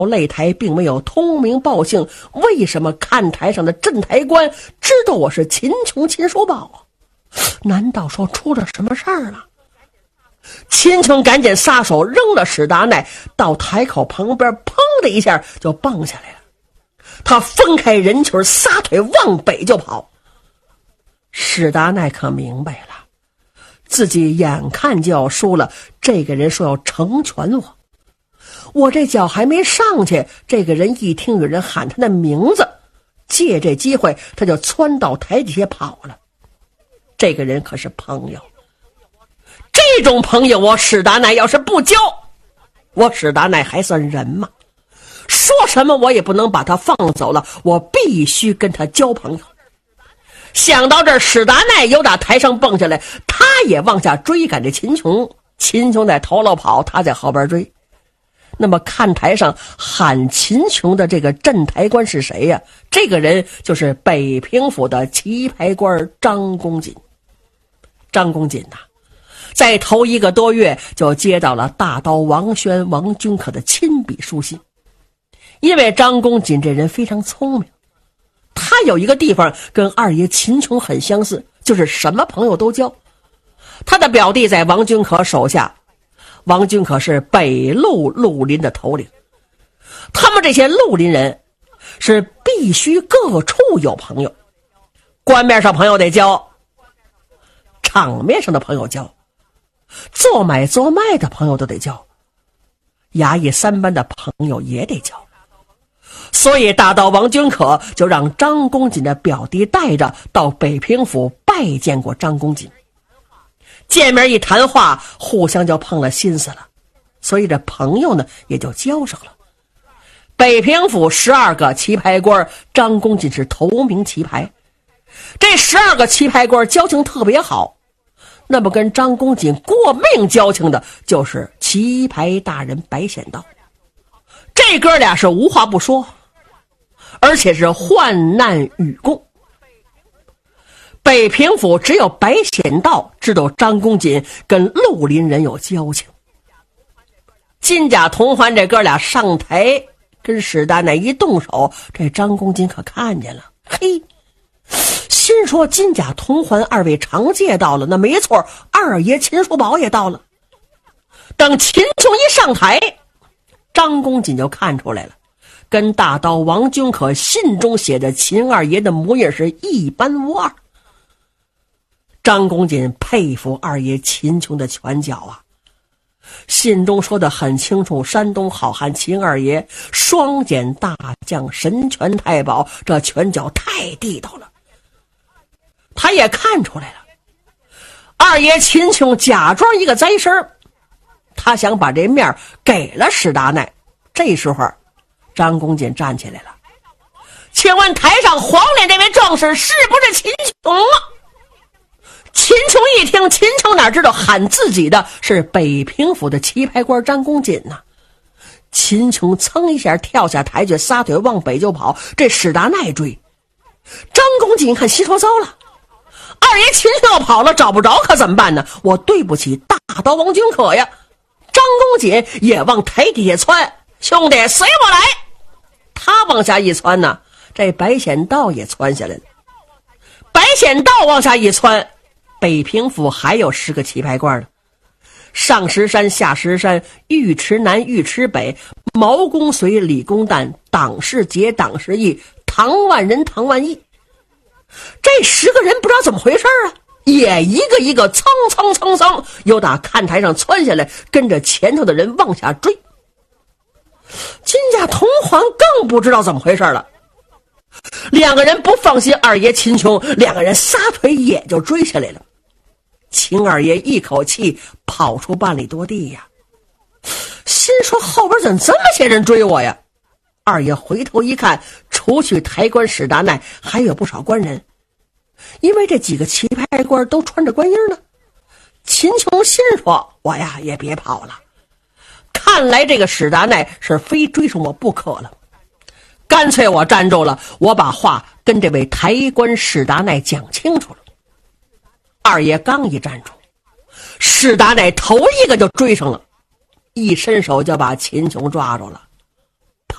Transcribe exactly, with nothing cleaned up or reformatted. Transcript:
擂台并没有通名报姓，为什么看台上的镇台官知道我是秦琼秦叔宝啊？难道说出了什么事儿了？秦琼赶紧撒手扔了史达奈，到台口旁边砰的一下就蹦下来了。他分开人群，撒腿往北就跑。史达奈可明白了，自己眼看就要输了，这个人说要成全我，我这脚还没上去，这个人一听有人喊他的名字，借这机会他就窜到台底下跑了。这个人可是朋友，这种朋友我史达奈要是不交，我史达奈还算人吗？说什么我也不能把他放走了，我必须跟他交朋友。想到这儿，史达奈由打台上蹦下来，他也往下追赶着秦琼。秦琼在头了跑，他在后边追。那么看台上喊秦琼的这个镇台官是谁呀？这个人就是北平府的棋牌官张公瑾。张公瑾呐、啊，在头一个多月就接到了大刀王宣、王君可的亲笔书信。因为张公瑾这人非常聪明，他有一个地方跟二爷秦琼很相似，就是什么朋友都交。他的表弟在王君可手下，王君可是北路绿林的头领。他们这些绿林人是必须各处有朋友，官面上朋友得交，场面上的朋友交，做买做卖的朋友都得交，衙役三班的朋友也得交。所以大刀王君可就让张公瑾的表弟带着到北平府拜见过张公瑾。见面一谈话，互相就碰了心思了，所以这朋友呢也就交上了。北平府十二个棋牌官，张公瑾是头名棋牌。这十二个棋牌官交情特别好，那么跟张公瑾过命交情的就是棋牌大人白显道。这哥俩是无话不说，而且是患难与共。北平府只有白显道知道张公瑾跟绿林人有交情。金甲同欢这哥俩上台跟史达奈一动手，这张公瑾可看见了，嘿，心说金甲同欢二位长介到了，那没错，二爷秦叔宝也到了。等秦琼一上台，张公瑾就看出来了，跟大刀王君可信中写的秦二爷的模样是一般无二。张公瑾佩服二爷秦琼的拳脚啊，信中说得很清楚，山东好汉秦二爷双锏大将，神拳太保，这拳脚太地道了。他也看出来了，二爷秦琼假装一个栽身，他想把这面给了史达奈。这时候张公瑾站起来了，请问台上黄脸这位壮士是不是秦琼啊？秦琼一听，秦琼哪知道喊自己的是北平府的棋牌官张公瑾呢、啊？秦琼噌一下跳下台去，撒腿往北就跑。这史达奈追，张公瑾一看，心说糟了，二爷秦琼要跑了，找不着可怎么办呢？我对不起大刀王君可呀！张公瑾也往台底下窜，兄弟随我来。他往下一窜呢，这白显道也窜下来了。白显道往下一窜，北平府还有十个棋牌官呢，上石山、下石山、尉迟南、尉迟北、毛公随、李公旦、党世杰、党世义、唐万人、唐万义。这十个人不知道怎么回事啊，也一个一个蹭蹭蹭蹭又打看台上窜下来，跟着前头的人往下追。金甲同环更不知道怎么回事了，两个人不放心二爷秦琼，两个人撒腿也就追下来了。秦二爷一口气跑出半里多地呀，心说后边怎么这么些人追我呀？二爷回头一看，除去台官史达奈，还有不少官人，因为这几个棋牌官都穿着官衣呢。秦琼心说，我呀也别跑了，看来这个史达奈是非追上我不可了，干脆我站住了，我把话跟这位台官史达奈讲清楚了。二爷刚一站住，史达奈头一个就追上了，一伸手就把秦琼抓住了。